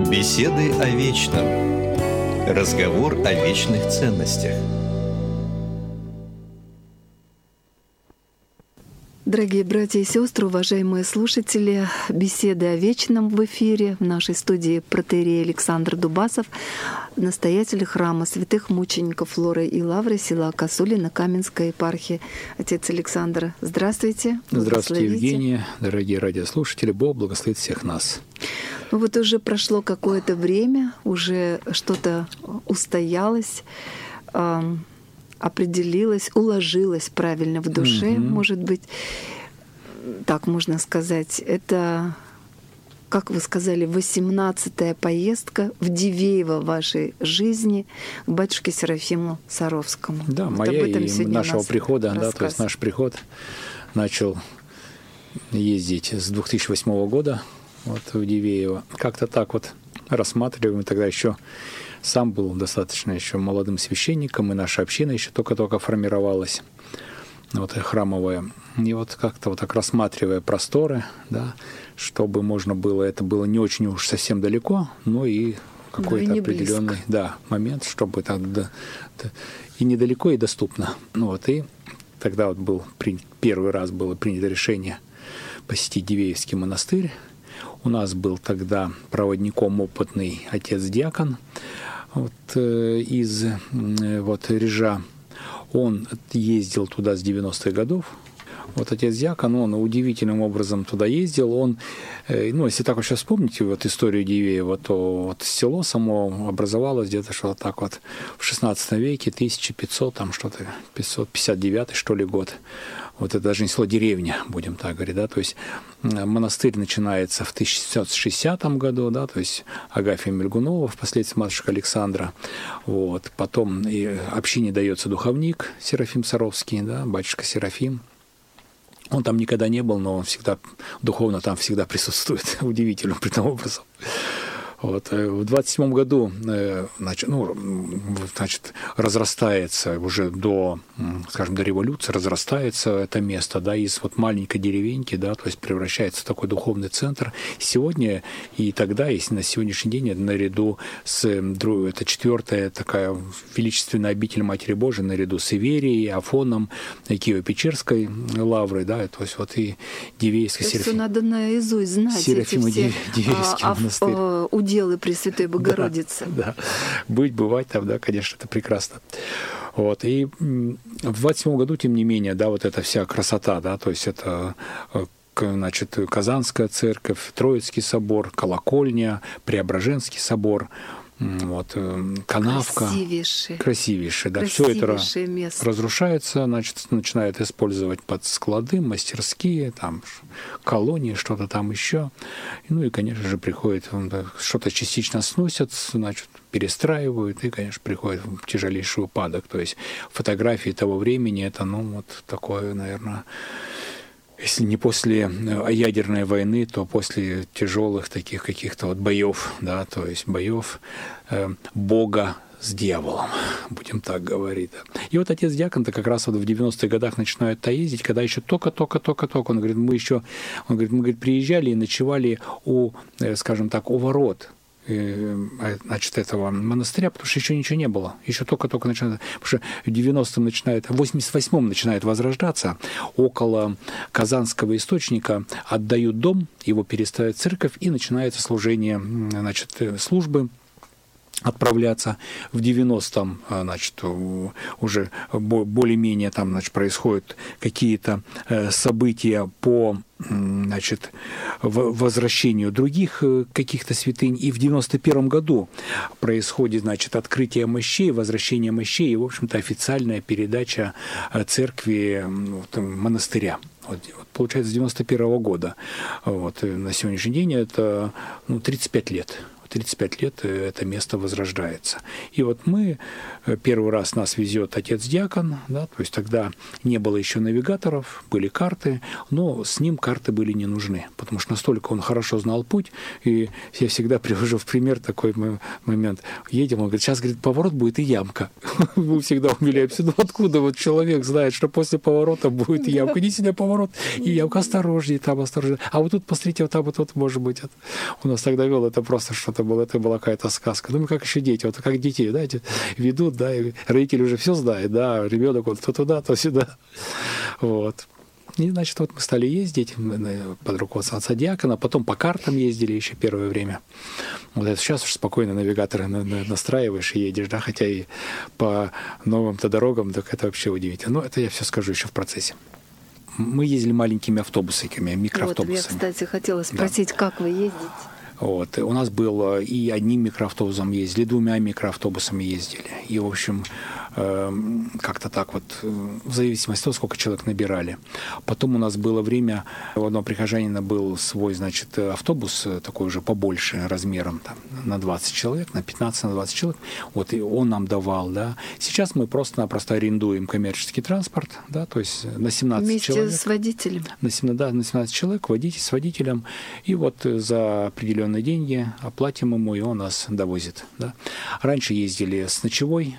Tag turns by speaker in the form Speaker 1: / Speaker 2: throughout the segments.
Speaker 1: Беседы о вечном. Разговор о вечных ценностях.
Speaker 2: Дорогие братья и сестры, уважаемые слушатели, беседы о вечном в эфире. В нашей студии протоиерей Александр Дубасов, настоятель храма святых мучеников Флоры и Лавры, села Косулина, Каменской епархии. Отец Александр, здравствуйте.
Speaker 3: Здравствуйте, Евгения, дорогие радиослушатели. Бог благословит всех нас.
Speaker 2: Ну вот уже прошло какое-то время, уже что-то устоялось, определилось, уложилось правильно в душе, может быть, так можно сказать. Это, как вы сказали, 18-я поездка в Дивеево вашей жизни к батюшке Серафиму Саровскому.
Speaker 3: Да,
Speaker 2: вот
Speaker 3: моя и нашего прихода, да, то есть наш приход начал ездить с 2008 года вот, в Дивеево. Как-то так вот рассматриваем, тогда еще сам был достаточно еще молодым священником, и наша община еще только-только формировалась, вот, храмовая. И вот как-то вот так рассматривая просторы, да, чтобы можно было, это было не очень уж совсем далеко, но и какой-то определенный момент, чтобы так и недалеко, и доступно. Ну, вот, и тогда вот первый раз было принято решение посетить Дивеевский монастырь. У нас был тогда проводником опытный отец-диакон вот, из Рижа. Он ездил туда с 90-х годов. Вот отец-диакон, он удивительным образом туда ездил. Он, если так вот сейчас вспомните вот историю Дивеева, то вот село само образовалось где-то что-то так вот в 16 веке, 1500, там что-то, 559 что ли год. Вот это даже не село, деревня, будем так говорить, да, то есть монастырь начинается в 1760 году, да, то есть Агафья Мельгунова, впоследствии матушка Александра, вот, потом и общине дается духовник Серафим Саровский, да, батюшка Серафим. Он там никогда не был, но он всегда, духовно там всегда присутствует, удивительным при том образом. Вот. В 27 году разрастается уже до революции, разрастается это место, да, из вот маленькой деревеньки, да, то есть превращается в такой духовный центр. Сегодня и тогда, и на сегодняшний день, наряду с это четвертая такая величественная обитель Матери Божией, наряду с Иверией, Афоном, Киево-Печерской лаврой, да, то есть вот и Дивеевский
Speaker 2: Серафим. Все надо наизусть знать.
Speaker 3: Серафимо-Дивеевский монастырь.
Speaker 2: Уделы Пресвятой Богородицы.
Speaker 3: Да. Бывать там, да, конечно, это прекрасно. Вот. И в 27 году, тем не менее, да, вот эта вся красота, да, то есть это, значит, Казанская церковь, Троицкий собор, Колокольня, Преображенский собор, вот, канавка. Красивейшее, да. Все это разрушается, значит, начинают использовать под склады, мастерские, там, колонии, что-то там еще. Ну и, конечно же, приходит, что-то частично сносят, значит, перестраивают, и, конечно, приходит в тяжелейший упадок. То есть фотографии того времени, это, вот такое, наверное, если не после ядерной войны, то после тяжелых таких каких-то вот боев, да, то есть боев Бога с дьяволом, будем так говорить. Да. И вот отец-диакон-то как раз вот в 90-х годах начинает ездить, когда еще только-только, он говорит, мы приезжали и ночевали у ворот, значит, этого монастыря, потому что еще ничего не было. Еще только начинает, потому что в 90-м начинает, в 88-м начинает возрождаться. Около Казанского источника отдают дом, его переставят в церковь, и начинается служение, значит, службы отправляться. В 90-м, значит, уже более-менее там, значит, происходят какие-то события по, значит, возвращению других каких-то святынь. И в 91 году происходит, значит, открытие мощей, возвращение мощей и, в общем-то, официальная передача церкви монастыря. Вот, получается, с 91 года. Вот, на сегодняшний день это 35 лет. 35 лет это место возрождается. И вот мы, первый раз нас везет отец-диакон, да, то есть тогда не было еще навигаторов, были карты, но с ним карты были не нужны, потому что настолько он хорошо знал путь, и я всегда привожу в пример такой момент. Едем, он говорит, сейчас, говорит, поворот будет и ямка. Мы всегда умиляемся, откуда вот человек знает, что после поворота будет ямка. Не сильно поворот и ямка, осторожнее, там осторожнее. А вот тут, посмотрите, вот там вот может быть. У нас тогда вел это просто что-то это была какая-то сказка. Ну, мы как еще дети, вот как детей, да, ведут, да, и родители уже все знают, да, ребенок вот то туда, то сюда. Вот. И, значит, вот мы стали ездить под руководством отца диакона, потом по картам ездили еще первое время. Вот это сейчас уж спокойно навигаторы настраиваешь и едешь, да, хотя и по новым-то дорогам, так это вообще удивительно. Но это я все скажу еще в процессе. Мы ездили маленькими автобусиками, микроавтобусами.
Speaker 2: Вот, я, кстати, хотела спросить, да. Как вы ездите?
Speaker 3: Вот. У нас было и одним микроавтобусом ездили, и 2 микроавтобусами ездили. И, в общем, как-то так вот, в зависимости от того, сколько человек набирали. Потом у нас было время, у одного прихожанина был свой, значит, автобус, такой уже побольше размером, там, на 20 человек, на 15, на 20 человек. Вот, и он нам давал, да. Сейчас мы просто-напросто арендуем коммерческий транспорт, да, то есть на 17
Speaker 2: вместе
Speaker 3: человек.
Speaker 2: Вместе с водителем?
Speaker 3: На 17 человек, с водителем. И вот за определенные деньги оплатим ему, и он нас довозит, да. Раньше ездили с ночевой,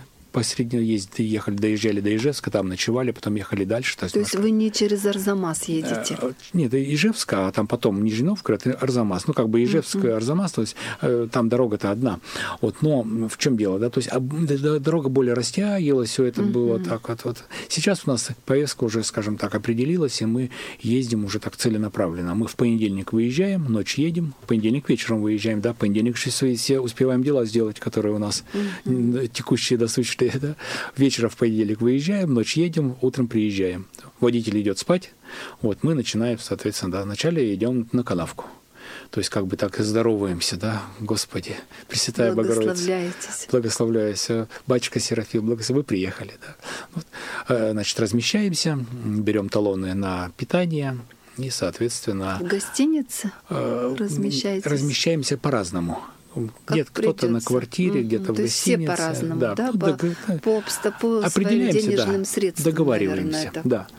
Speaker 3: доезжали до Ижевска, там ночевали, потом ехали дальше.
Speaker 2: То есть вы не через Арзамас едете?
Speaker 3: Нет, Ижевска, а там потом Нижний Новгород, Арзамас. Ну, как бы Ижевск, Арзамас, то есть там дорога-то одна. Вот, но в чем дело, да, то есть дорога более растягивалась, все это было так вот. Сейчас у нас повестка уже, скажем так, определилась, и мы ездим уже так целенаправленно. Мы в понедельник выезжаем, ночь едем, в понедельник вечером выезжаем, да, в понедельник все успеваем дела сделать, которые у нас текущие, досущие. Да? Вечером в понедельник выезжаем, ночь едем, утром приезжаем. Водитель идет спать, вот мы начинаем, соответственно, да, вначале идем на канавку. То есть как бы так и здороваемся, да, Господи, Пресвятая Богородица. Благословляюсь. Батюшка Серафим, вы приехали, да. Вот. Значит, размещаемся, берем талоны на питание и, соответственно...
Speaker 2: В гостинице размещаетесь?
Speaker 3: Размещаемся по-разному. Где-то кто-то на квартире, где-то в гостинице.
Speaker 2: Все по-разному, да? По своим денежным средствам,
Speaker 3: договариваемся,
Speaker 2: наверное,
Speaker 3: да.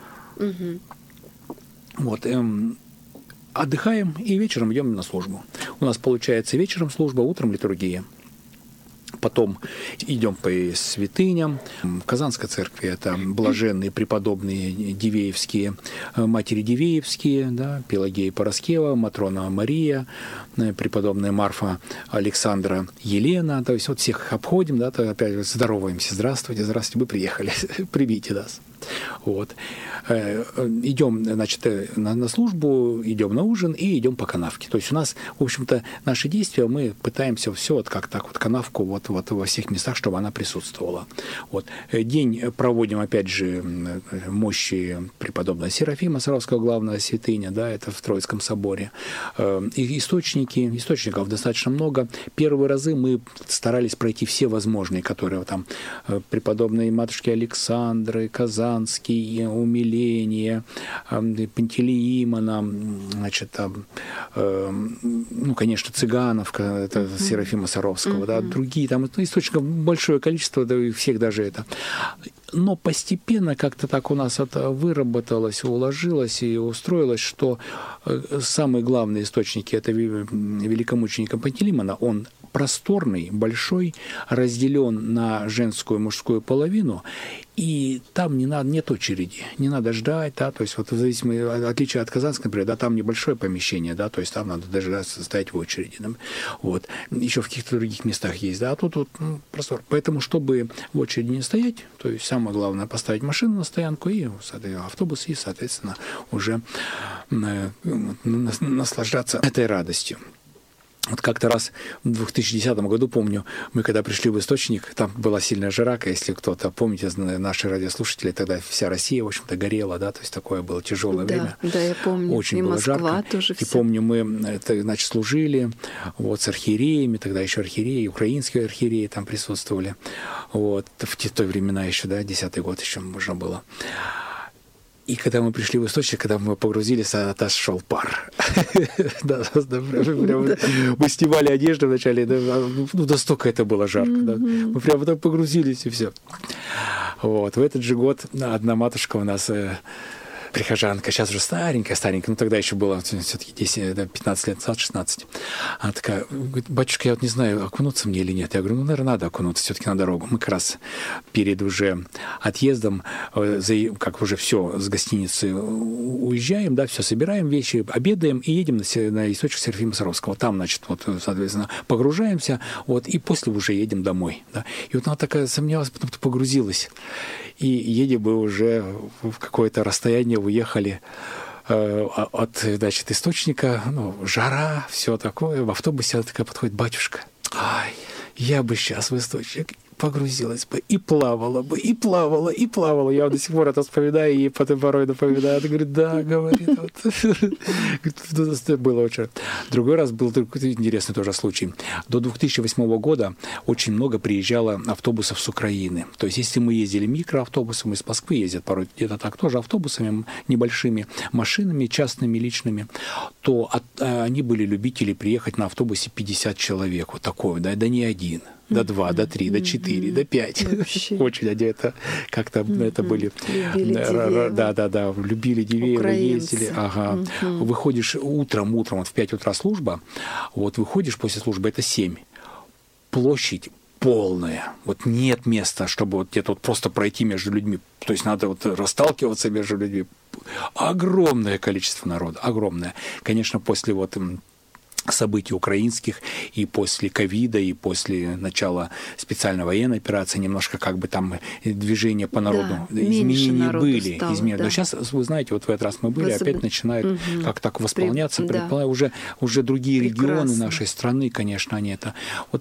Speaker 3: Вот, отдыхаем и вечером идем на службу. У нас получается вечером служба, утром литургия. Потом идем по святыням. В Казанской церкви это блаженные преподобные Дивеевские, матери Дивеевские, да, Пелагея Параскева, Матрона Мария, преподобная Марфа Александра Елена. То есть вот всех обходим, да, то опять здороваемся. Здравствуйте, здравствуйте, вы приехали, примите нас. Вот. Идем, значит, на службу, идем на ужин и идем по канавке. То есть у нас, в общем-то, наши действия, мы пытаемся все вот как так вот канавку вот во всех местах, чтобы она присутствовала. Вот. День проводим, опять же, мощи преподобного Серафима Саровского, главная святыня, да, это в Троицком соборе. И источников достаточно много. Первые разы мы старались пройти все возможные, которые там преподобные матушки Александры, Казанский, Умиление, Пантелеимона, значит, ну, конечно, Цыгановка, это Серафима Саровского, да, другие, там источников большое количество, да, и всех даже это. Но постепенно как-то так у нас это выработалось, уложилось и устроилось, что самые главные источники это великомученика Пантелеимона, он просторный, большой, разделен на женскую и мужскую половину, и там нет очереди, не надо ждать, да, то есть вот в зависимости, отличие от Казанской, например, да, там небольшое помещение, да, то есть там надо дожидаться, стоять в очереди, да, вот, еще в каких-то других местах есть, да, а тут вот простор. Поэтому, чтобы в очереди не стоять, то есть самое главное поставить машину на стоянку и автобус, и, соответственно, уже наслаждаться этой радостью. Вот как-то раз в 2010 году, помню, мы когда пришли в Источник, там была сильная жара, если кто-то, помните, наши радиослушатели, тогда вся Россия, в общем-то, горела, да, то есть такое было тяжелое время.
Speaker 2: Да, я помню.
Speaker 3: Очень
Speaker 2: и
Speaker 3: было
Speaker 2: Москва
Speaker 3: жарко.
Speaker 2: Тоже
Speaker 3: и помню, мы, значит, служили вот с архиереями, тогда еще архиереи, украинские архиереи там присутствовали. Вот, в те времена еще, да, 10-й год еще можно было. И когда мы пришли в Источник, когда мы погрузились, от нас шел пар. Мы снимали одежду вначале, ну, настолько это было жарко. Мы прямо так погрузились, и все. Вот. В этот же год одна матушка у нас прихожанка, сейчас уже старенькая, но тогда еще было все-таки 15 лет назад, 16. Она такая, говорит, батюшка, я вот не знаю, окунуться мне или нет. Я говорю, ну, наверное, надо окунуться все-таки на дорогу. Мы как раз перед уже отъездом, как уже все, с гостиницы уезжаем, да, все, собираем вещи, обедаем и едем на источник Серафима Саровского. Там, значит, вот, соответственно, погружаемся, вот, и после уже едем домой. Да. И вот она такая сомневалась, потом погрузилась. И едем мы уже в какое-то расстояние, уехали от, значит, источника, ну, жара, все такое. В автобусе она такая подходит, батюшка, ай, я бы сейчас в источник погрузилась бы, и плавала бы, и плавала, и плавала. Я до сих пор это вспоминаю, и потом порой напоминаю. Она говорит, да, говорит. Вот. Было очень. Другой раз был интересный тоже случай. До 2008 года очень много приезжало автобусов с Украины. То есть, если мы ездили микроавтобусом, из Москвы ездят порой где-то так тоже автобусами, небольшими машинами, частными, личными, то они были любители приехать на автобусе 50 человек. Вот такой, да не один. До 2, до 3, до 4, до 5. Очень они это как-то это были. Да, любили Дивеева, ездили. Ага. Выходишь утром, вот в 5 утра служба, вот выходишь после службы, это 7. Площадь полная. Вот нет места, чтобы вот где-то вот просто пройти между людьми. То есть надо вот расталкиваться между людьми. Огромное количество народа, огромное. Конечно, после вот событий украинских и после ковида, и после начала специальной военной операции немножко как бы там движения по народу, да, изменения были. Стало, да. Но сейчас, вы знаете, вот в этот раз мы были, опять начинают как так восполняться, уже другие регионы нашей страны, конечно, они это. Вот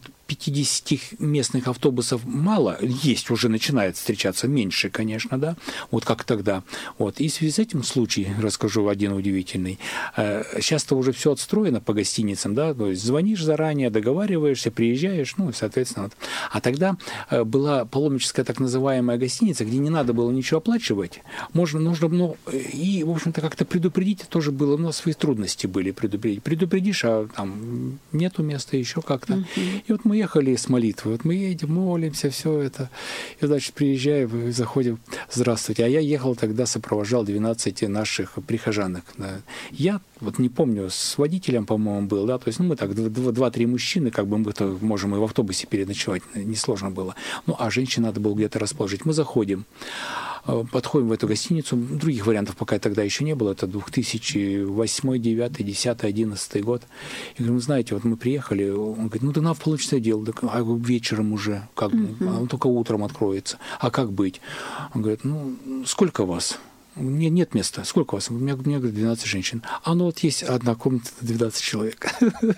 Speaker 3: 50 местных автобусов мало, есть, уже начинает встречаться меньше, конечно, да, вот как тогда. Вот. И в связи с этим случай, расскажу один удивительный. Сейчас-то уже все отстроено по гостиницам, да, то есть звонишь заранее, договариваешься, приезжаешь, ну, соответственно. Вот. А тогда была паломническая так называемая гостиница, где не надо было ничего оплачивать, нужно было, и, в общем-то, как-то предупредить тоже было, у нас свои трудности были предупредить. Предупредишь, а там нету места еще как-то. И вот мы ехали с молитвой. Вот мы едем, молимся, все это. И, значит, приезжаем, заходим, здравствуйте. А я ехал тогда, сопровождал 12 наших прихожанок. Я вот не помню, с водителем, по-моему, был, да, то есть, ну, мы так, 2-3 мужчины, как бы мы-то можем и в автобусе переночевать, несложно было. Ну, а женщин надо было где-то расположить. Мы заходим, подходим в эту гостиницу, других вариантов пока тогда еще не было, это 2008, 9, 10, 11 год. И говорим, знаете, вот мы приехали, он говорит, ну, да нам в полночное дело, а вечером уже, как бы, он только утром откроется, а как быть? Он говорит, ну, сколько вас? Нет места. Сколько у вас? Мне говорят, 12 женщин. А ну вот есть одна комната, 12 человек.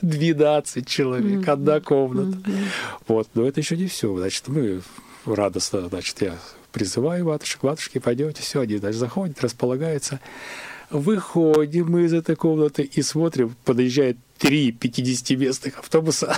Speaker 3: 12 человек, одна комната. Вот, но это еще не все. Значит, мы радостно, значит, я призываю матушки, пойдете, все, они, значит, заходят, располагаются. Выходим мы из этой комнаты и смотрим, подъезжает 3 50-местных автобуса.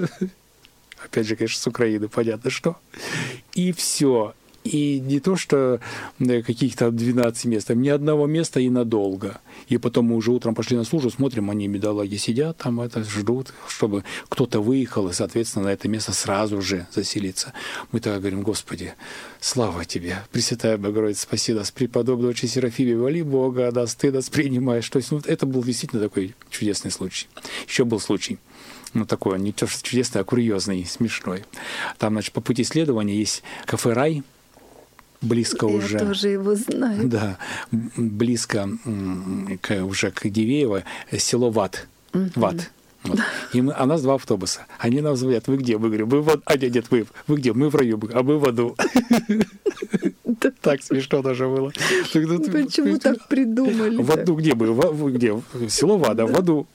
Speaker 3: Опять же, конечно, с Украины, понятно что. И все. И не то, что каких-то 12 мест, а ни одного места и надолго. И потом мы уже утром пошли на службу, смотрим, они, бедолаги, сидят там, ждут, чтобы кто-то выехал, и, соответственно, на это место сразу же заселиться. Мы тогда говорим, Господи, слава Тебе, Пресвятая Богородица, спаси нас, преподобный отче Серафиме, моли Бога, нас, Ты нас принимаешь. То есть, ну, это был действительно такой чудесный случай. Еще был случай. Ну, такой, не то, что чудесный, а курьезный, смешной. Там, значит, по пути следования есть кафе «Рай», близко
Speaker 2: я
Speaker 3: уже.
Speaker 2: Я тоже его знаю.
Speaker 3: Да, близко уже к Дивеево, село Вад. Вад. Вот. И а нас 2 автобуса. Они нам звонят, вы где? Мы говорим, вы в аду. А нет, вы где? Мы в раю, а мы в аду. Так смешно даже было.
Speaker 2: Почему так придумали?
Speaker 3: В аду где мы? Где? Село Вада, в аду.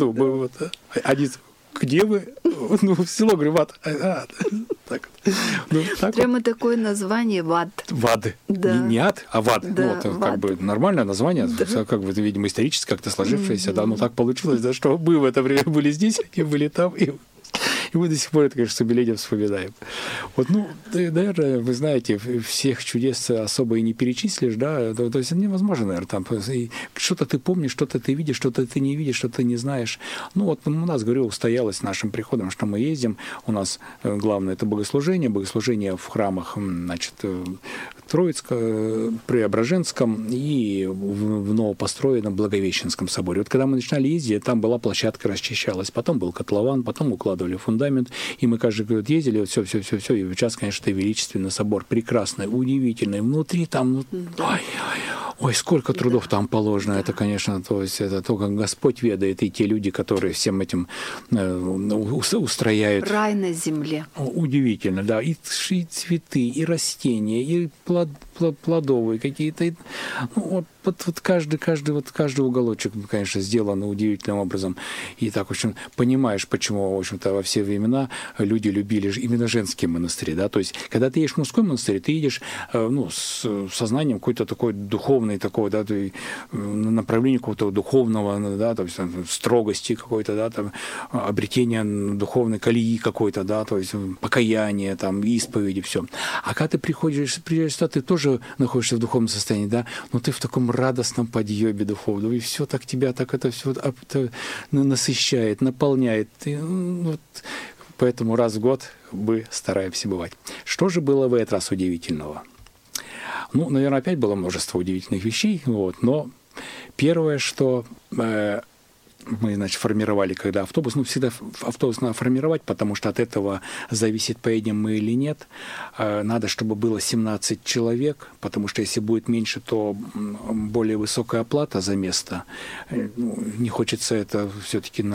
Speaker 3: Они, где вы? Ну, в село, говорю, Вад. Так. Ну, так
Speaker 2: прямо
Speaker 3: вот.
Speaker 2: Такое название Вад.
Speaker 3: Вад.
Speaker 2: Да.
Speaker 3: Не ад, а Вад.
Speaker 2: Да,
Speaker 3: ну, это
Speaker 2: Вад.
Speaker 3: как бы нормальное название, да. Как бы, видимо, исторически как-то сложившееся. Да, но так получилось, да, что мы в это время были здесь, они были там, и мы до сих пор это, конечно, с умилением вспоминаем. Вот, ну, наверное, вы знаете, всех чудес особо и не перечислишь, да, то есть невозможно, наверное, там что-то ты помнишь, что-то ты видишь, что-то ты не видишь, что-то не знаешь. Ну, вот у нас, говорю, устоялось нашим приходом, что мы ездим, у нас главное это богослужение в храмах, значит, Преображенском и в новопостроенном Благовещенском соборе. Вот когда мы начинали ездить, там была площадка, расчищалась, потом был котлован, потом укладывали фундамент, и мы каждый год ездили, вот все, и сейчас, конечно, это величественный собор, прекрасный, удивительный, внутри там, ой, сколько трудов там положено, это, конечно, то есть это только Господь ведает, и те люди, которые всем этим устрояют.
Speaker 2: Рай на земле.
Speaker 3: Удивительно, да, и цветы, и растения, и плодовые какие-то. Вот каждый уголочек, конечно, сделан удивительным образом. И так, в общем, понимаешь, почему, в общем-то, во все времена люди любили именно женские монастыри, да, то есть, когда ты едешь в мужской монастырь, ты едешь, с сознанием какой-то такой духовной, такой, да, направления какого-то духовного, да, то есть, строгости какой-то, да, там, обретения духовной колеи какой-то, да, то есть, покаяние, там, исповеди, все. А когда ты приезжаешь сюда, ты тоже находишься в духовном состоянии, да, но ты в таком радостном подъебе духовном, и все так тебя, так это все насыщает, наполняет. И, вот, поэтому раз в год мы стараемся бывать. Что же было в этот раз удивительного? Ну, наверное, опять было множество удивительных вещей, вот, но первое, что мы, значит, формировали, когда автобус, всегда автобус надо формировать, потому что от этого зависит, поедем мы или нет. Надо, чтобы было 17 человек, потому что если будет меньше, то более высокая оплата за место. Не хочется это все-таки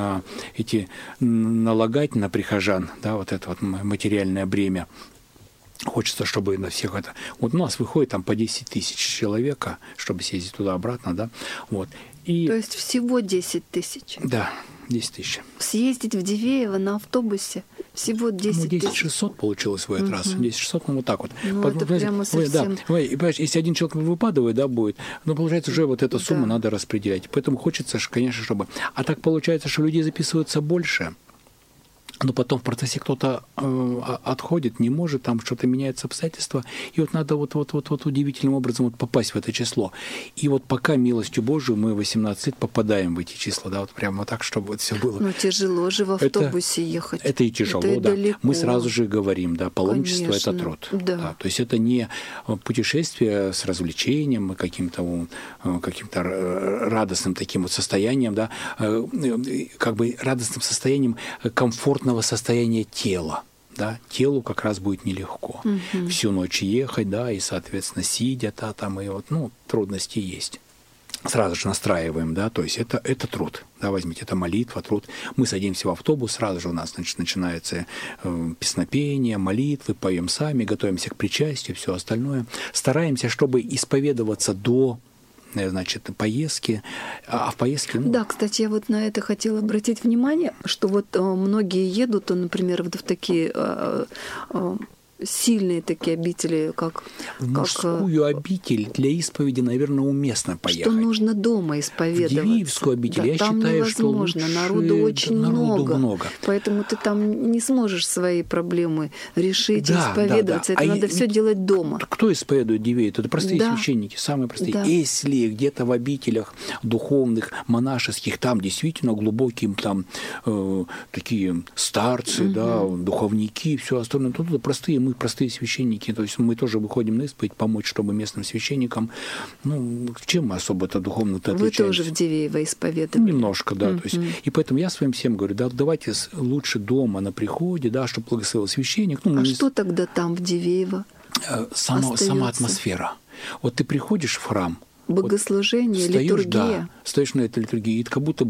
Speaker 3: налагать на прихожан, да, вот это вот материальное бремя. Хочется, чтобы на всех это... Вот у нас выходит там по 10 тысяч человека, чтобы съездить туда-обратно, да, вот. И...
Speaker 2: То есть всего 10 тысяч?
Speaker 3: Да, 10 тысяч.
Speaker 2: Съездить в Дивеево на автобусе всего 10 тысяч?
Speaker 3: 10 600 получилось в этот раз. 10 600, вот так вот.
Speaker 2: Это прямо совсем...
Speaker 3: Да, понимаешь, если один человек выпадывает, да, будет, получается, уже вот эту сумму надо распределять. Поэтому хочется, конечно, чтобы... А так получается, что людей записывается больше, но потом в процессе кто-то отходит, не может, там что-то меняется обстоятельства, и вот надо вот удивительным образом попасть в это число. И вот пока, милостью Божию, мы 18 лет попадаем в эти числа, да, вот прямо так, чтобы вот все было.
Speaker 2: Но тяжело же в автобусе ехать.
Speaker 3: Это и тяжело, это и да. Далеко. Мы сразу же говорим, да, паломничество – это труд.
Speaker 2: Да.
Speaker 3: Да, то есть это не путешествие с развлечением, каким-то радостным таким вот состоянием, да, как бы радостным состоянием комфортного состояния тела. Да, телу как раз будет нелегко. Всю ночь ехать, да, и, соответственно, сидя, да, там, и вот, трудности есть. Сразу же настраиваем, да, то есть это труд, да, возьмите, это молитва, труд. Мы садимся в автобус, сразу же у нас, значит, начинается песнопение, молитвы, поем сами, готовимся к причастию, все остальное. Стараемся, чтобы исповедоваться до, значит, поездки, а в поездке...
Speaker 2: Да, кстати, я вот на это хотела обратить внимание, что вот многие едут, например, в такие сильные такие обители, как...
Speaker 3: В мужскую обитель для исповеди, наверное, уместно поехать.
Speaker 2: Что нужно дома исповедоваться.
Speaker 3: В Дивеевскую обитель,
Speaker 2: да,
Speaker 3: я
Speaker 2: там
Speaker 3: считаю,
Speaker 2: невозможно,
Speaker 3: что лучше...
Speaker 2: народу очень
Speaker 3: много.
Speaker 2: Поэтому ты там не сможешь свои проблемы решить, исповедоваться. Это надо все делать дома.
Speaker 3: Кто исповедует Дивеев? Это простые священники, самые простые. Да. Если где-то в обителях духовных, монашеских, там действительно глубокие там такие старцы, да, духовники, все остальное, то тут простые, мы простые священники, то есть мы тоже выходим на исповедь помочь, чтобы местным священникам, чем мы особо-то духовно-то отличаемся?
Speaker 2: Вы тоже в Дивеево исповедовали?
Speaker 3: Немножко, да. То есть, и поэтому я своим всем говорю, да, давайте лучше дома на приходе, да, чтобы благословил священник.
Speaker 2: Что тогда там в Дивеево?
Speaker 3: Сама атмосфера. Вот ты приходишь в храм,
Speaker 2: богослужение,
Speaker 3: встаешь,
Speaker 2: литургия.
Speaker 3: Да, стоишь на этой литургии, и как будто